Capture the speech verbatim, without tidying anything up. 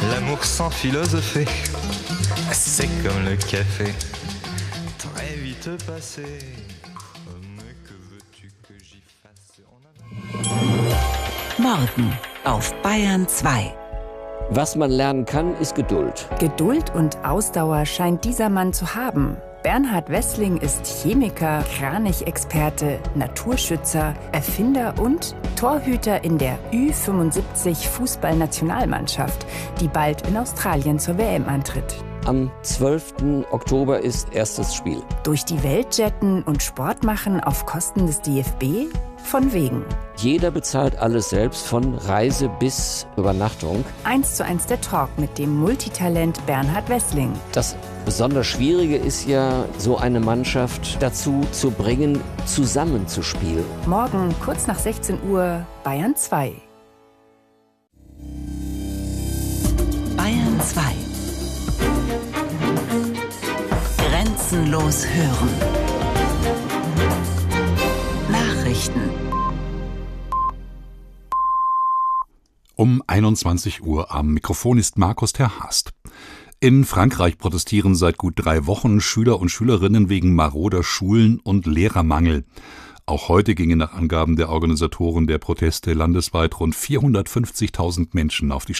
L'amour sans philosophie, c'est comme le café, très vite passé. Mais que veux-tu que j'y fasse? Morgen auf Bayern zwei. Was man lernen kann, ist Geduld. Geduld und Ausdauer scheint dieser Mann zu haben. Bernhard Wessling ist Chemiker, Kranichexperte, Naturschützer, Erfinder und Torhüter in der Ü fünfundsiebzig Fußballnationalmannschaft, die bald in Australien zur W M antritt. Am zwölften Oktober ist erstes Spiel. Durch die Welt jetten und Sport machen auf Kosten des D F B? Von wegen. Jeder bezahlt alles selbst, von Reise bis Übernachtung. Eins zu eins der Talk mit dem Multitalent Bernhard Wessling. Das besonders Schwierige ist ja, so eine Mannschaft dazu zu bringen, zusammenzuspielen. Morgen kurz nach sechzehn Uhr, Bayern zwei. Bayern zwei. Grenzenlos hören. Nachrichten. Um einundzwanzig Uhr am Mikrofon ist Markus Terhast. In Frankreich protestieren seit gut drei Wochen Schüler und Schülerinnen wegen maroder Schulen und Lehrermangel. Auch heute gingen nach Angaben der Organisatoren der Proteste landesweit rund vierhundertfünfzigtausend Menschen auf die